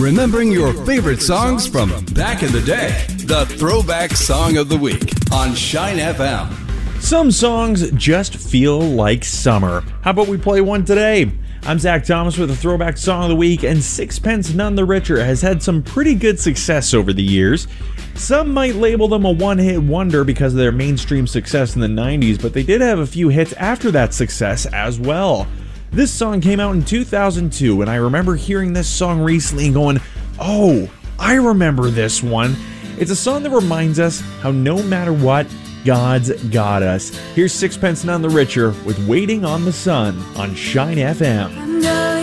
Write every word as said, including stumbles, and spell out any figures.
Remembering your favorite songs from back in the day. The Throwback Song of the Week on Shine F M. Some songs just feel like summer. How about we play one today? I'm Zach Thomas with the Throwback Song of the Week, and Sixpence None the Richer has had some pretty good success over the years. Some might label them a one-hit wonder because of their mainstream success in the nineties, but they did have a few hits after that success as well. This song came out in two thousand two, and I remember hearing this song recently and going, oh, I remember this one. It's a song that reminds us how no matter what, God's got us. Here's Sixpence None the Richer with Waiting on the Sun on Shine F M.